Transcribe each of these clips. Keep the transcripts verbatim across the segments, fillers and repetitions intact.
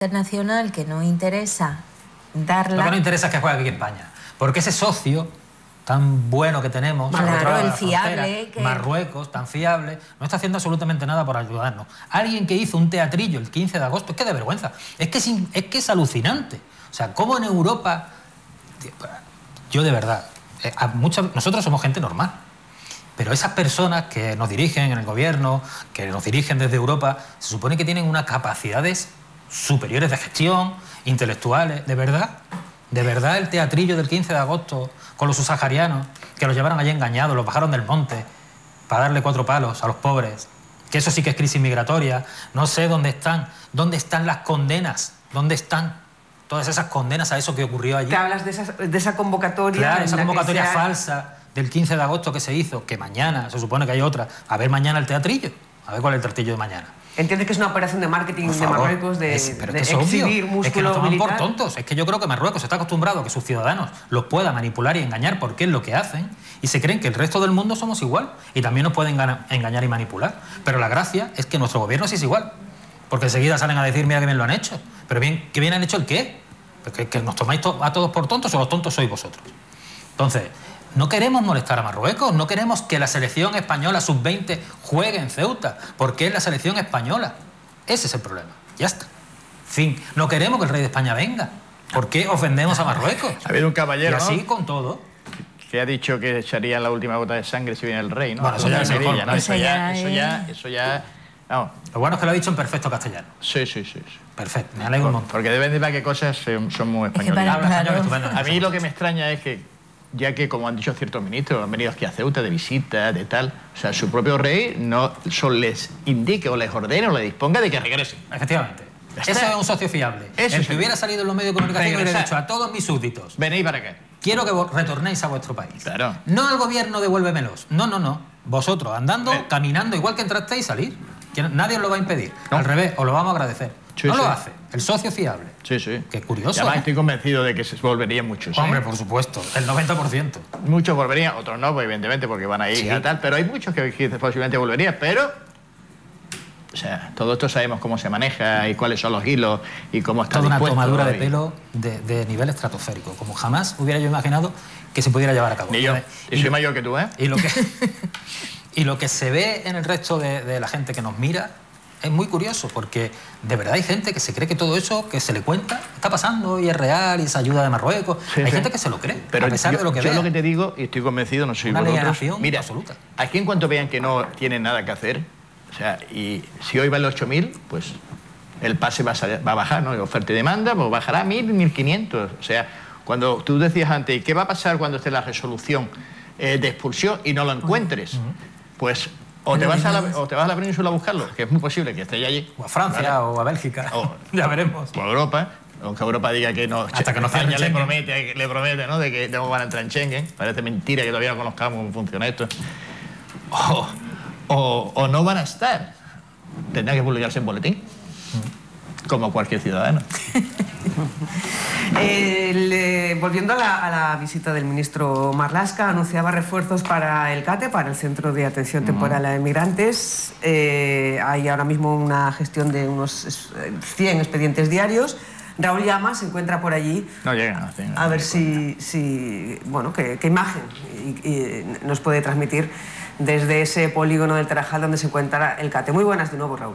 internacional que no interesa darla... Lo que no interesa es que juegue aquí en España, porque ese socio tan bueno que tenemos, claro, el fiable, frontera, que... Marruecos, tan fiable, no está haciendo absolutamente nada por ayudarnos. Alguien que hizo un teatrillo el quince de agosto, es que de vergüenza, es que es, es, que es alucinante. O sea, cómo en Europa... Yo de verdad, a muchas, nosotros somos gente normal, pero esas personas que nos dirigen en el gobierno, que nos dirigen desde Europa, se supone que tienen unas capacidades superiores de gestión, intelectuales, de verdad, de verdad el teatrillo del quince de agosto con los subsaharianos, que los llevaron allí engañados, los bajaron del monte para darle cuatro palos a los pobres, que eso sí que es crisis migratoria, no sé dónde están, dónde están las condenas, dónde están todas esas condenas a eso que ocurrió allí. Te hablas de esa, de esa convocatoria... Claro, esa convocatoria sea... falsa del quince de agosto que se hizo, que mañana, se supone que hay otra, a ver mañana el teatrillo, a ver cuál es el teatrillo de mañana. ¿Entiendes que es una operación de marketing Por de favor, Marruecos, de, es, pero de es que es exhibir obvio, músculo es que nos toman militar? por tontos? Es que yo creo que Marruecos está acostumbrado a que sus ciudadanos los puedan manipular y engañar porque es lo que hacen, y se creen que el resto del mundo somos igual, y también nos pueden engañar y manipular. Pero la gracia es que nuestro gobierno sí es igual, porque enseguida salen a decir, mira que bien lo han hecho. Pero bien, ¿qué bien han hecho el qué? Porque que nos tomáis to a todos por tontos, o los tontos sois vosotros. Entonces, no queremos molestar a Marruecos, no queremos que la selección española sub veinte juegue en Ceuta, porque es la selección española. Ese es el problema. Ya está. Fin. No queremos que el rey de España venga. ¿Por qué ofendemos a Marruecos? Ha habido un caballero, y así, ¿no?, con todo, que ha dicho que echaría la última gota de sangre si viene el rey, ¿no? Bueno, eso ya es mejor, ¿no? ¿no? Eso ya, eso ya, eso ya... Vamos. Lo bueno es que lo ha dicho en perfecto castellano. Sí, sí, sí. sí. Perfecto, me alegro un montón. Porque deben de ver qué cosas son, son muy Es que españoles. para- Habla claro. español estupendo. A mí lo que me extraña es que, ya que, como han dicho ciertos ministros, han venido aquí a Ceuta de visita, de tal, o sea, su propio rey no solo les indique o les ordene o les disponga de que regresen. Efectivamente. Ya Eso está. es un socio fiable. Eso el es que el- hubiera salido en los medios de comunicación y hubiera Regresar. dicho a todos mis súbditos, Venid para acá. quiero que vos retornéis a vuestro país. Claro. No al gobierno devuélvemelos. No, no, no. Vosotros, andando, Eh. caminando, igual que entrasteis, salir. Que nadie os lo va a impedir. No. Al revés, os lo vamos a agradecer. Sí, no sí. lo hace. El socio fiable. Sí, sí. Qué curioso, Y además ¿eh? estoy convencido de que se volverían muchos. ¿eh? Hombre, por supuesto. El noventa por ciento. Muchos volverían, otros no, pues, evidentemente, porque van a ir Sí. a tal, pero hay muchos que, que posiblemente volverían, pero... O sea, todo esto sabemos cómo se maneja y cuáles son los hilos y cómo está Toda una dispuesto, tomadura de y- pelo de, de nivel estratosférico. Como jamás hubiera yo imaginado que se pudiera llevar a cabo. Ni yo. Y Y soy lo- mayor que tú, ¿eh? Y lo que, y lo que se ve en el resto de, de la gente que nos mira es muy curioso, porque de verdad hay gente que se cree que todo eso que se le cuenta está pasando y es real y es ayuda de Marruecos. Sí, hay sí. gente que se lo cree, Pero a pesar yo, de lo que yo vea. lo que te digo, y estoy convencido, no soy Una vosotros, alienación mira, absoluta. aquí en cuanto vean que no tienen nada que hacer, o sea, y si hoy vale ocho mil, pues el pase va a, salir- va a bajar, ¿no? Y oferta y demanda, pues bajará a mil, mil quinientos. O sea, cuando tú decías antes, ¿y qué va a pasar cuando esté la resolución eh, de expulsión y no lo encuentres? Pues o te, vas a la, o te vas a la península a buscarlo, que es muy posible que esté allí. O a Francia ¿vale? o a Bélgica. O- ya veremos. Por Europa, aunque Europa diga que no, Hasta que no España cierre le Schengen. promete, le promete, ¿no?, de que no van a entrar en Schengen. Parece mentira que todavía no conozcamos cómo funciona esto. O, o, o no van a estar. Tendrá que publicarse en boletín, como cualquier ciudadano. El, eh, volviendo a la, a la visita del ministro Marlaska, anunciaba refuerzos para el CATE, para el Centro de Atención Temporal a Emigrantes. Eh, hay ahora mismo una gestión de unos eh, cien expedientes diarios. Raúl Llama se encuentra por allí. No llegan a A ver si, si bueno, qué, qué imagen y, y nos puede transmitir desde ese polígono del Tarajal donde se encuentra el CATE. Muy buenas de nuevo, Raúl.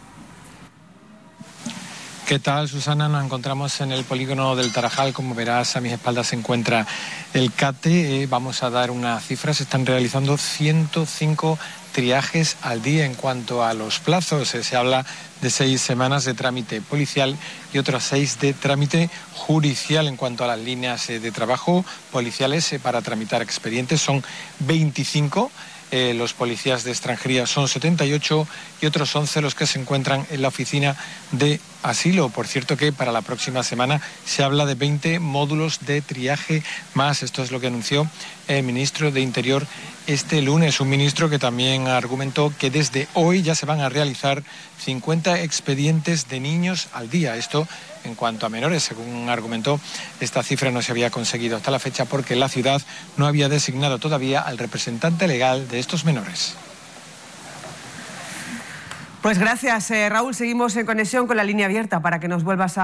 ¿Qué tal, Susana? Nos encontramos en el polígono del Tarajal. Como verás, a mis espaldas se encuentra el CATE. Eh, vamos a dar una cifra. Se están realizando ciento cinco triajes al día. En cuanto a los plazos, eh, se habla de seis semanas de trámite policial y otras seis de trámite judicial. En cuanto a las líneas eh, de trabajo policiales eh, para tramitar expedientes, son veinticinco. Eh, los policías de extranjería son setenta y ocho y otros once los que se encuentran en la oficina de asilo. Por cierto que para la próxima semana se habla de veinte módulos de triaje más. Esto es lo que anunció el ministro de Interior este lunes. Un ministro que también argumentó que desde hoy ya se van a realizar cincuenta expedientes de niños al día. Esto en cuanto a menores, según argumentó, esta cifra no se había conseguido hasta la fecha porque la ciudad no había designado todavía al representante legal de estos menores. Pues gracias, eh, Raúl. Seguimos en conexión con la línea abierta para que nos vuelvas a